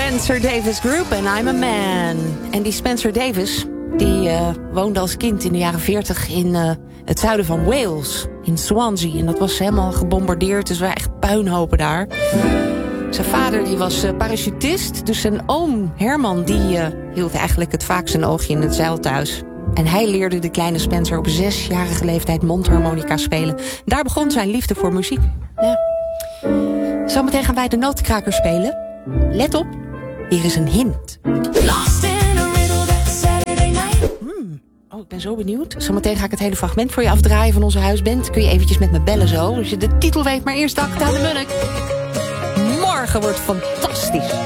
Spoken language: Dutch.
Spencer Davis Group en I'm a Man. En die Spencer Davis, die woonde als kind in de jaren 40 in het zuiden van Wales, in Swansea. En dat was helemaal gebombardeerd, dus er waren echt puinhopen daar. Zijn vader die was parachutist, dus zijn oom Herman die hield eigenlijk het vaakst een oogje in het zeilthuis. En hij leerde de kleine Spencer op 6-jarige leeftijd mondharmonica spelen. Daar begon zijn liefde voor muziek. Ja. Zometeen gaan wij de notenkraker spelen. Let op, hier is een hint. Lost in a riddle that Saturday night. Oh, ik ben zo benieuwd. Zometeen ga ik het hele fragment voor je afdraaien van onze huisband. Kun je eventjes met me bellen zo, als je de titel weet. Maar eerst Acta de Munnik. Morgen wordt fantastisch.